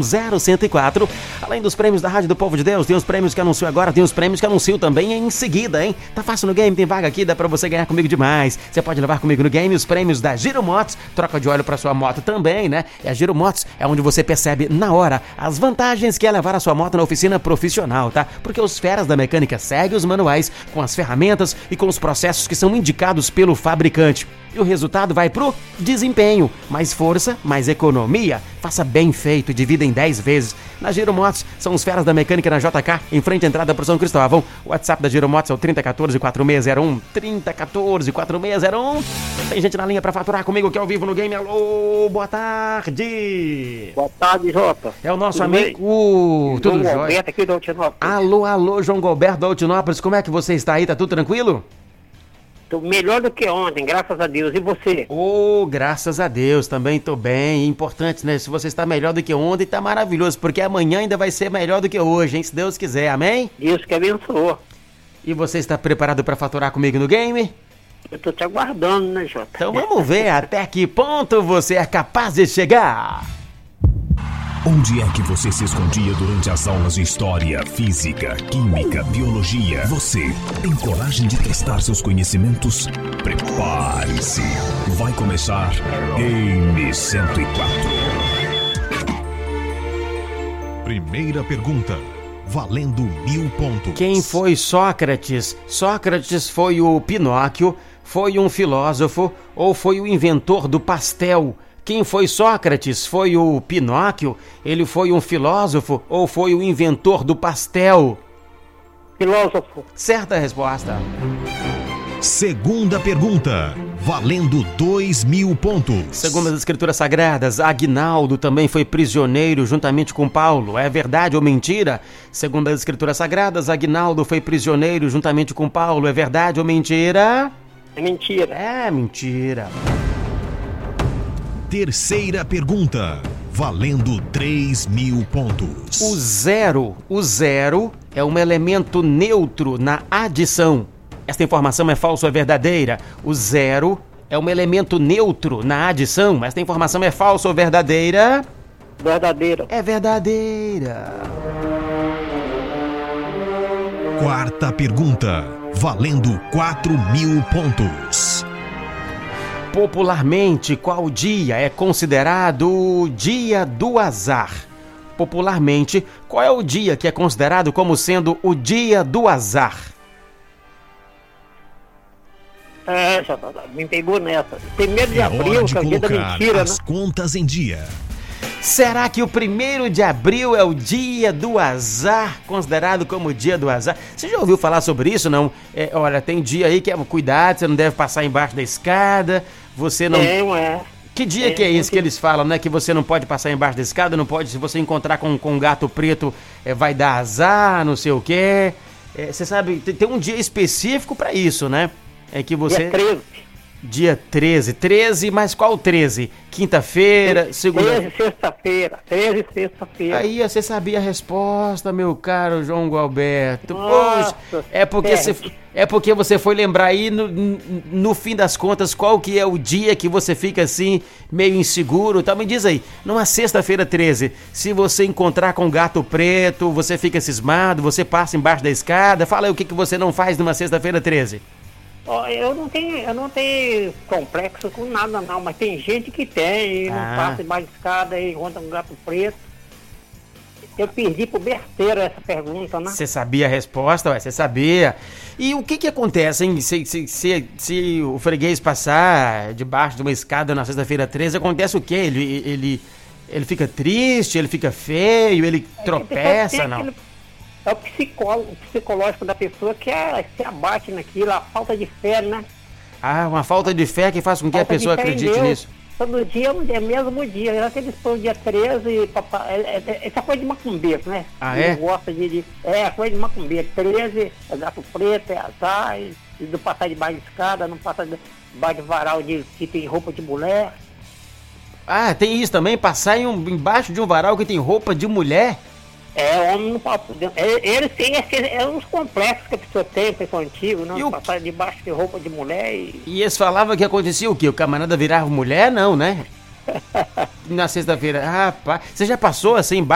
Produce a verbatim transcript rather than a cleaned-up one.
zero cento e quatro. Além dos prêmios da Rádio do Povo de Deus, tem os prêmios que anuncio agora, tem os prêmios que anuncio também em seguida, hein? Tá fácil no game, tem vaga aqui, dá pra você ganhar comigo demais. Você pode levar comigo no game os prêmios da Giro Motos, troca de óleo pra sua moto também, né? E a Giro Motos é onde você percebe na hora as vantagens que é levar a sua moto na oficina profissional, tá? Porque os feras da mecânica seguem os manuais com as ferramentas e com os processos que são indicados pelo fabricante. E o resultado vai pro desempenho. Mais força, mais economia. Faça bem feito e divida em dez vezes. Na Giro Motos, são os feras da mecânica na J K, em frente à entrada pro São Cristóvão. O WhatsApp da Giro Motos é o trinta quatorze, quarenta e seis zero um. trinta quatorze, quarenta e seis zero um. Tem gente na linha pra faturar comigo aqui ao vivo no game. Alô, boa tarde. Boa tarde, Jota. É o nosso Tudo amigo. bem? Tudo João jóia? Alberto aqui da Altinópolis. Alô, alô, João Galberto da Altinópolis. Como é que você está aí? Tá tudo tranquilo? Tô melhor do que ontem, graças a Deus. E você? Oh, graças a Deus, também tô bem. Importante, né? Se você está melhor do que ontem, tá maravilhoso, porque amanhã ainda vai ser melhor do que hoje, hein? Se Deus quiser, amém? Deus que abençoou. E você está preparado para faturar comigo no game? Eu tô te aguardando, né, Jota? Então vamos ver até que ponto você é capaz de chegar. Onde é que você se escondia durante as aulas de História, Física, Química, Biologia? Você tem coragem de testar seus conhecimentos? Prepare-se! Vai começar Game cento e quatro. Primeira pergunta, valendo mil pontos. Quem foi Sócrates? Sócrates foi o Pinóquio, foi um filósofo ou foi o inventor do pastel? Quem foi Sócrates? Foi o Pinóquio? Ele foi um filósofo ou foi o inventor do pastel? Filósofo. Certa resposta. Segunda pergunta, valendo dois mil pontos. Segundo as escrituras sagradas, Aguinaldo também foi prisioneiro juntamente com Paulo. É verdade ou mentira? Segundo as escrituras sagradas, Aguinaldo foi prisioneiro juntamente com Paulo. É verdade ou mentira? É mentira. É mentira. Terceira pergunta, valendo três mil pontos. O zero, o zero é um elemento neutro na adição. Esta informação é falsa ou é verdadeira? O zero é um elemento neutro na adição. Esta informação é falsa ou verdadeira? Verdadeira. É verdadeira. Quarta pergunta, valendo quatro mil pontos. Popularmente, qual dia é considerado o dia do azar? Popularmente, qual é o dia que é considerado como sendo o dia do azar? É, Jota, me pegou nessa. Primeiro de É abril, hora de que é o dia da colocar mentira, as né? contas em dia. Será que o primeiro de abril é o dia do azar, considerado como o dia do azar? Você já ouviu falar sobre isso, não? É, olha, tem dia aí que é cuidado, você não deve passar embaixo da escada, você não... É, é. Que dia É, que é esse muito- que eles falam, né? Que você não pode passar embaixo da escada, não pode, se você encontrar com, com um gato preto, é, vai dar azar, não sei o quê. É, você sabe, tem, tem um dia específico pra isso, né? É que você... Dia treze. Dia treze. treze, mas qual treze? Quinta-feira, segunda... treze, sexta-feira. treze, sexta-feira. Aí você sabia a resposta, meu caro João Galberto. Nossa, Poxa, é porque, é. você, é porque você foi lembrar aí, no, no fim das contas, qual que é o dia que você fica assim, meio inseguro. Tá, me diz aí, numa sexta-feira treze, se você encontrar com um gato preto, você fica cismado, você passa embaixo da escada, fala aí o que, que você não faz numa sexta-feira treze. Ó, eu não tenho, eu não tenho complexo com nada não, mas tem gente que tem, e não Ah. passa embaixo de escada e encontra um gato preto. Eu perdi por besteira essa pergunta, né? Você sabia a resposta, ué, você sabia. E o que que acontece, hein? Se, se, se, se o freguês passar debaixo de uma escada na sexta-feira treze, acontece o quê? Ele, ele, ele fica triste, ele fica feio, ele tropeça, Tem não? aquele- É o psicólogo, o psicológico da pessoa que é, se abate naquilo, a falta de fé, né? Ah, uma falta de fé que faz com que a Falta de pessoa fé em acredite Deus. nisso. Todo dia é o mesmo dia. Já que eles põem o dia treze, papai, é, é, essa coisa de macumbeiro, né? Ah, Ele é? gosta de, de. É, coisa de macumbeiro. treze é gato preto, é azar, e, e não passar debaixo de escada, não passar debaixo de varal de, que tem roupa de mulher. Ah, tem isso também? Passar em um, embaixo de um varal que tem roupa de mulher? É, homem não pode. É, eles têm esses, é uns complexos que a pessoa tem, a pessoa antiga, não E o- passar debaixo de roupa de mulher e. E eles falavam que acontecia o quê? O camarada virava mulher? Não, né? Na sexta-feira. Rapaz, você já passou assim